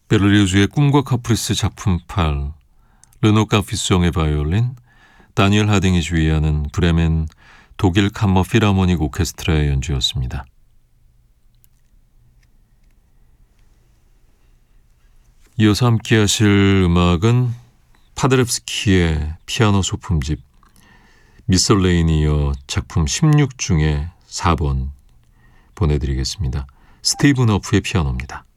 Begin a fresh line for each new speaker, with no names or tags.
베를리우즈의 꿈과 카프리스 작품 8, 르노 카피송의 바이올린, 다니엘 하딩이 주의하는 브레멘 독일 캄머 필하모닉 오케스트라의 연주였습니다. 이어서 함께 하실 음악은 파드레프스키의 피아노 소품집 미설레이니어 작품 16 중에 4번 보내드리겠습니다. 스티븐 어프의 피아노입니다.